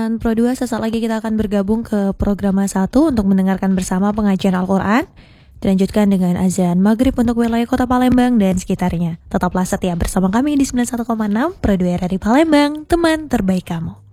teman Pro 2, sesaat lagi kita akan bergabung ke program 1 untuk mendengarkan bersama pengajian Al-Quran. Dilanjutkan dengan azan maghrib untuk wilayah kota Palembang dan sekitarnya. Tetaplah setia bersama kami di 91,6 Pro 2 RRI Palembang, teman terbaik kamu.